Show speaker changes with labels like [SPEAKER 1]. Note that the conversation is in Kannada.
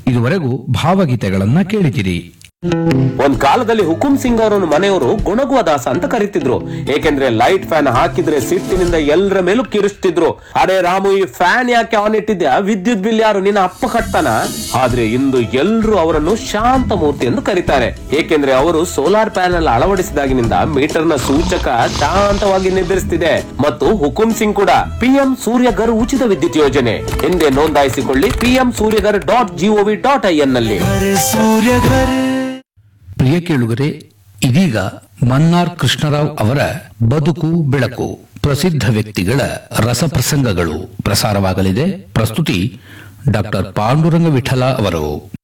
[SPEAKER 1] ಇದುವರೆಗೂ ಭಾವಗೀತೆಗಳನ್ನ ಕೇಳಿದಿರಿ.
[SPEAKER 2] ಒಂದ್ ಕಾಲದಲ್ಲಿ ಹುಕುಂ ಸಿಂಗ್ ಅವರನ್ನು ಮನೆಯವರು ಗುಣಗುವ ದಾಸ ಅಂತ ಕರೀತಿದ್ರು. ಏಕೆಂದ್ರೆ ಲೈಟ್ ಫ್ಯಾನ್ ಹಾಕಿದ್ರೆ ಸಿಟ್ಟಿನಿಂದ ಎಲ್ಲರ ಮೇಲೂ ಕಿರಿಸ್ತಿದ್ರು. ಅರೆ ರಾಮು, ಈ ಫ್ಯಾನ್ ಯಾಕೆ ಆನ್ ಇಟ್ಟಿದ್ಯಾ? ವಿದ್ಯುತ್ ಬಿಲ್ ಯಾರು ನಿನ್ನ ಅಪ್ಪ ಕಟ್ತಾನ? ಆದ್ರೆ ಇಂದು ಎಲ್ರು ಅವರನ್ನು ಶಾಂತ ಮೂರ್ತಿ ಎಂದು ಕರೀತಾರೆ. ಏಕೆಂದ್ರೆ ಅವರು ಸೋಲಾರ್ ಪ್ಯಾನೆಲ್ ಅಳವಡಿಸಿದಾಗಿನಿಂದ ಮೀಟರ್ ನ ಸೂಚಕ ಶಾಂತವಾಗಿ ನಿರ್ಧರಿಸುತ್ತಿದೆ. ಮತ್ತು ಹುಕುಂ ಸಿಂಗ್ ಕೂಡ ಪಿಎಂ ಸೂರ್ಯಘರ್ ಉಚಿತ ವಿದ್ಯುತ್ ಯೋಜನೆ ಎಂದೇ ನೋಂದಾಯಿಸಿಕೊಳ್ಳಿ pmsuryaghar.gov.in ನಲ್ಲಿ.
[SPEAKER 1] ಪ್ರಿಯ ಕೇಳುಗರೆ, ಇದೀಗ ಮನ್ನಾರ್ ಕೃಷ್ಣರಾವ್ ಅವರ ಬದುಕು ಬೆಳಕು ಪ್ರಸಿದ್ಧ ವ್ಯಕ್ತಿಗಳ ರಸಪ್ರಸಂಗಗಳು ಪ್ರಸಾರವಾಗಲಿದೆ. ಪ್ರಸ್ತುತಿ ಡಾಕ್ಟರ್ ಪಾಂಡುರಂಗ ವಿಠಲ ಅವರು.